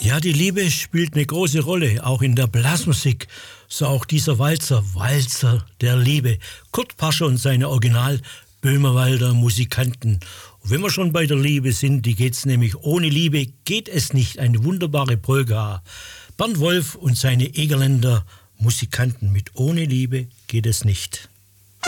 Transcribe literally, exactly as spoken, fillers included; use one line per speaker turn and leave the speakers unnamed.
Ja, die Liebe spielt eine große Rolle, auch in der Blasmusik. So auch dieser Walzer, Walzer der Liebe. Kurt Pascher und seine Original Böhmerwalder Musikanten. Und wenn wir schon bei der Liebe sind, die geht's nämlich ohne Liebe geht es nicht. Eine wunderbare Polka. Bernd Wolf und seine Egerländer Musikanten mit ohne Liebe geht es nicht.